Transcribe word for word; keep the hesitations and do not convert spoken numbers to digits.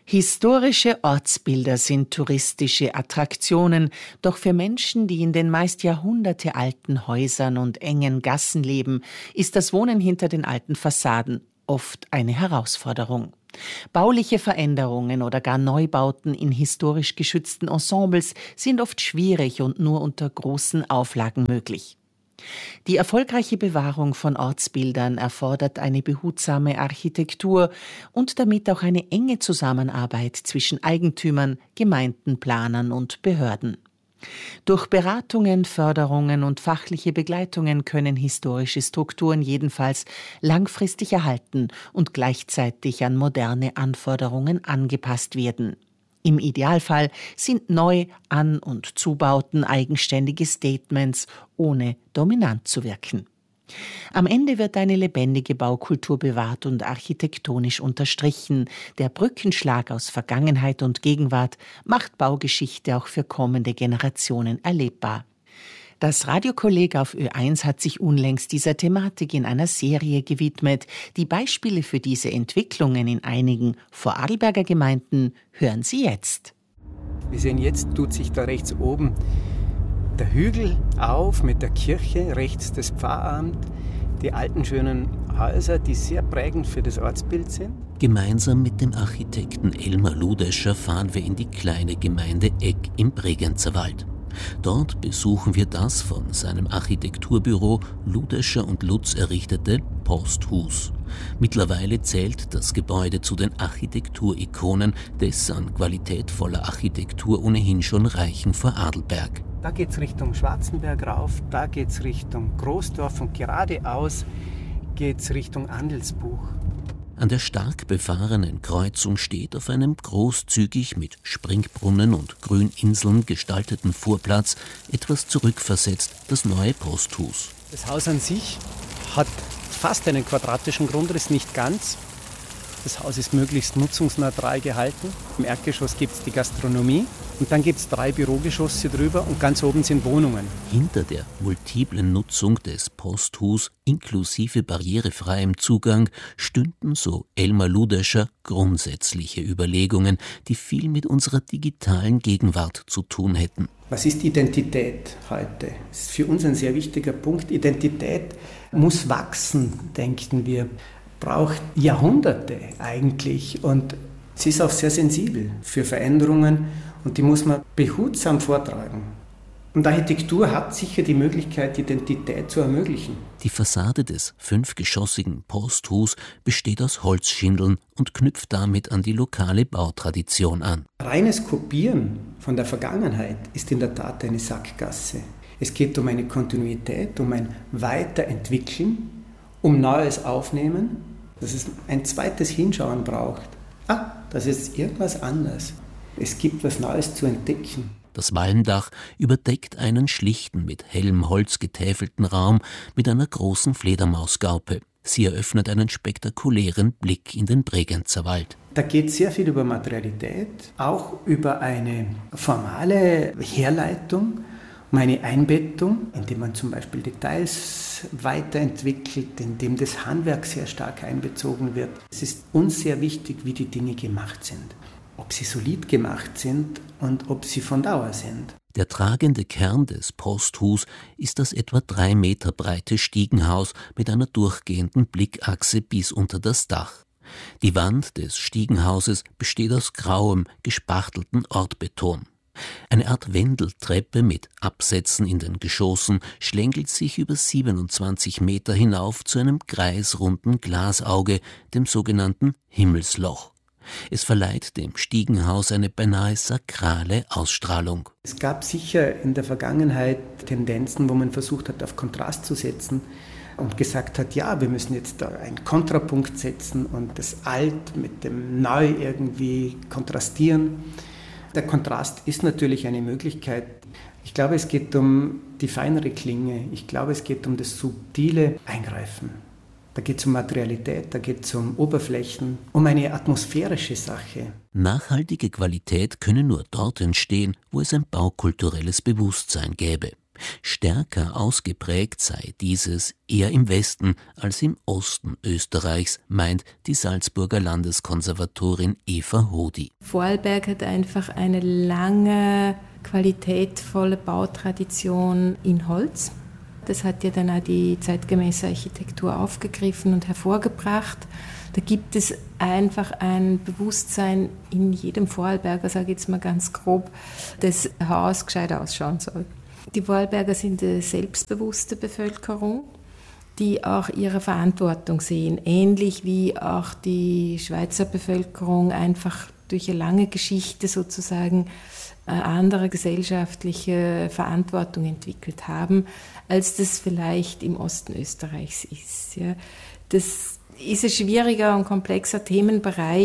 Historische Ortsbilder sind touristische Attraktionen, doch für Menschen, die in den meist jahrhundertealten Häusern und engen Gassen leben, ist das Wohnen hinter den alten Fassaden oft eine Herausforderung. Bauliche Veränderungen oder gar Neubauten in historisch geschützten Ensembles sind oft schwierig und nur unter großen Auflagen möglich. Die erfolgreiche Bewahrung von Ortsbildern erfordert eine behutsame Architektur und damit auch eine enge Zusammenarbeit zwischen Eigentümern, Gemeinden, Planern und Behörden. Durch Beratungen, Förderungen und fachliche Begleitungen können historische Strukturen jedenfalls langfristig erhalten und gleichzeitig an moderne Anforderungen angepasst werden. Im Idealfall sind Neu-, An- und Zubauten eigenständige Statements, ohne dominant zu wirken. Am Ende wird eine lebendige Baukultur bewahrt und architektonisch unterstrichen. Der Brückenschlag aus Vergangenheit und Gegenwart macht Baugeschichte auch für kommende Generationen erlebbar. Das Radiokolleg auf Ö eins hat sich unlängst dieser Thematik in einer Serie gewidmet. Die Beispiele für diese Entwicklungen in einigen Vorarlberger Gemeinden hören Sie jetzt. Wir sehen, jetzt tut sich da rechts oben der Hügel auf mit der Kirche, rechts das Pfarramt, die alten schönen Häuser, die sehr prägend für das Ortsbild sind. Gemeinsam mit dem Architekten Elmar Ludescher fahren wir in die kleine Gemeinde Egg im Bregenzerwald. Dort besuchen wir das von seinem Architekturbüro Ludescher und Lutz errichtete Posthus. Mittlerweile zählt das Gebäude zu den Architekturikonen des an qualitätvoller Architektur ohnehin schon reichen Vorarlberg. Da geht's Richtung Schwarzenberg rauf, da geht's Richtung Großdorf und geradeaus geht's Richtung Andelsbuch. An der stark befahrenen Kreuzung steht auf einem großzügig mit Springbrunnen und Grüninseln gestalteten Vorplatz etwas zurückversetzt das neue Posthus. Das Haus an sich hat fast einen quadratischen Grundriss, nicht ganz. Das Haus ist möglichst nutzungsneutral gehalten. Im Erdgeschoss gibt es die Gastronomie und dann gibt es drei Bürogeschosse drüber und ganz oben sind Wohnungen. Hinter der multiplen Nutzung des Posthus inklusive barrierefreiem Zugang stünden, so Elmar Ludescher, grundsätzliche Überlegungen, die viel mit unserer digitalen Gegenwart zu tun hätten. Was ist Identität heute? Das ist für uns ein sehr wichtiger Punkt. Identität muss wachsen, denken wir. Braucht Jahrhunderte eigentlich und sie ist auch sehr sensibel für Veränderungen und die muss man behutsam vortragen. Und Architektur hat sicher die Möglichkeit, Identität zu ermöglichen. Die Fassade des fünfgeschossigen Posthus besteht aus Holzschindeln und knüpft damit an die lokale Bautradition an. Reines Kopieren von der Vergangenheit ist in der Tat eine Sackgasse. Es geht um eine Kontinuität, um ein Weiterentwickeln, um Neues aufnehmen, dass es ein zweites Hinschauen braucht. Ah, das ist irgendwas anderes. Es gibt was Neues zu entdecken. Das Walmdach überdeckt einen schlichten, mit hellem Holz getäfelten Raum mit einer großen Fledermausgaupe. Sie eröffnet einen spektakulären Blick in den Bregenzerwald. Da geht sehr viel über Materialität, auch über eine formale Herleitung, um eine Einbettung, indem man zum Beispiel Details weiterentwickelt, indem das Handwerk sehr stark einbezogen wird. Es ist uns sehr wichtig, wie die Dinge gemacht sind. Ob sie solid gemacht sind und ob sie von Dauer sind. Der tragende Kern des Posthus ist das etwa drei Meter breite Stiegenhaus mit einer durchgehenden Blickachse bis unter das Dach. Die Wand des Stiegenhauses besteht aus grauem, gespachtelten Ortbeton. Eine Art Wendeltreppe mit Absätzen in den Geschossen schlängelt sich über siebenundzwanzig Meter hinauf zu einem kreisrunden Glasauge, dem sogenannten Himmelsloch. Es verleiht dem Stiegenhaus eine beinahe sakrale Ausstrahlung. Es gab sicher in der Vergangenheit Tendenzen, wo man versucht hat, auf Kontrast zu setzen und gesagt hat, ja, wir müssen jetzt da einen Kontrapunkt setzen und das Alt mit dem Neu irgendwie kontrastieren. Der Kontrast ist natürlich eine Möglichkeit. Ich glaube, es geht um die feinere Klinge. Ich glaube, es geht um das subtile Eingreifen. Da geht es um Materialität, da geht es um Oberflächen, um eine atmosphärische Sache. Nachhaltige Qualität könne nur dort entstehen, wo es ein baukulturelles Bewusstsein gäbe. Stärker ausgeprägt sei dieses eher im Westen als im Osten Österreichs, meint die Salzburger Landeskonservatorin Eva Hody. Vorarlberg hat einfach eine lange, qualitätvolle Bautradition in Holz. Das hat ja dann auch die zeitgemäße Architektur aufgegriffen und hervorgebracht. Da gibt es einfach ein Bewusstsein in jedem Vorarlberger, sage ich jetzt mal ganz grob, dass ein Haus gescheit ausschauen soll. Die Vorarlberger sind eine selbstbewusste Bevölkerung, die auch ihre Verantwortung sehen, ähnlich wie auch die Schweizer Bevölkerung einfach durch eine lange Geschichte sozusagen eine andere gesellschaftliche Verantwortung entwickelt haben, als das vielleicht im Osten Österreichs ist. Ja. Das ist ein schwieriger und komplexer Themenbereich.